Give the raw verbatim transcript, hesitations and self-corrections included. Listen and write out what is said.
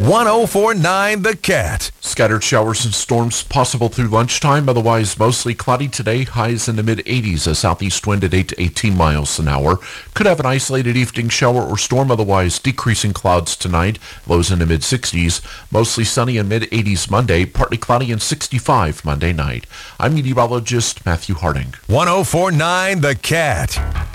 one oh four point nine The Cat. Scattered showers and storms possible through lunchtime. Otherwise, mostly cloudy today. Highs in the mid-eighties. A southeast wind at eight to eighteen miles an hour. Could have an isolated evening shower or storm. Otherwise, decreasing clouds tonight. Lows in the mid-sixties. Mostly sunny and mid-eighties Monday. Partly cloudy and sixty-five Monday night. I'm meteorologist Matthew Harding. one oh four point nine The Cat.